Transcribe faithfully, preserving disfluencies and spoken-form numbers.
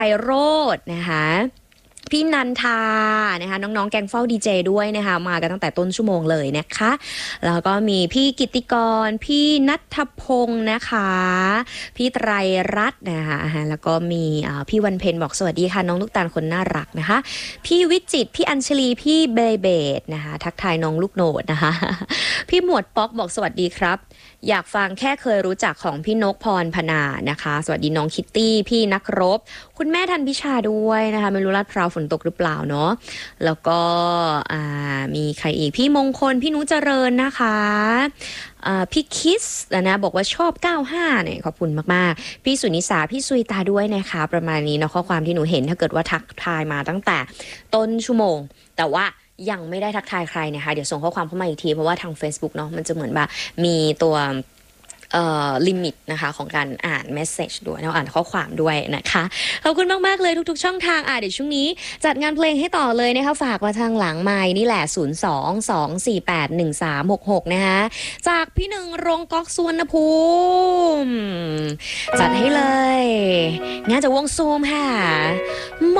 โรจน์นะคะพี่นันทานะคะน้องๆแกงเฝ้าดีเจด้วยนะคะมากันตั้งแต่ต้นชั่วโมงเลยนะคะแล้วก็มีพี่กิตติกรพี่นัทพงศ์นะคะพี่ไตรรัตน์นะคะแล้วก็มีพี่วันเพ็ญบอกสวัสดีค่ะน้องลูกตาลคนน่ารักนะคะพี่วิจิตรพี่อัญชลีพี่เบเบดนะคะทักทายน้องลูกโนดนะคะพี่หมวดป๊อกบอกสวัสดีครับอยากฟังแค่เคยรู้จักของพี่นกพรพนานะคะสวัสดีน้องคิตตี้พี่นักรบคุณแม่ทันพิชาด้วยนะคะไม่รู้ลาดพร้าวฝนตกหรือเปล่าเนาะแล้วก็มีใครอีกพี่มงคลพี่นุเจริญนะคะพี่คิสนะบอกว่าชอบเก้าสิบห้าเนี่ยขอบคุณมากๆพี่สุนิสาพี่ซุยตาด้วยนะคะประมาณนี้เนาะข้อความที่หนูเห็นถ้าเกิดว่าทักทายมาตั้งแต่ต้นชั่วโมงแต่ว่ายังไม่ได้ทักทายใครนะคะเดี๋ยวส่งข้อความเข้ามาอีกทีเพราะว่าทาง Facebook เนาะมันจะเหมือนแบบมีตัวเอ่อลิมิตนะคะของการอ่านเมสเซจด้วยเราอ่านข้อความด้วยนะคะขอบคุณมากๆเลยทุกๆช่องทางอ่ะเดี๋ยวช่วงนี้จัดงานเพลงให้ต่อเลยนะคะฝากมาทางหลังไมค์นี่แหละศูนย์ สอง สอง สี่ แปด หนึ่ง สาม หก หกนะคะจากพี่หนึ่งรงก๊อกสุวรรณภูมิจัดให้เลยงานจากวงซูมค่ะ